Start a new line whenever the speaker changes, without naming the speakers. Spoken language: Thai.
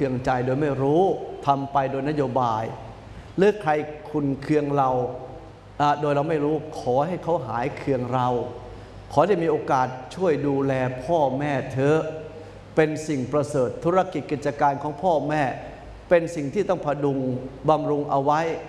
เคืองใจโดยไม่รู้ทำไปโดยนโยบายหรือใครคุณเคืองเราโดยเราไม่รู้ขอให้เขาหายเคืองเราขอได้มีโอกาสช่วยดูแลพ่อแม่เธอเป็นสิ่งประเสริฐธุรกิจกิจการของพ่อแม่เป็นสิ่งที่ต้องพดุงบำรุงเอาไว้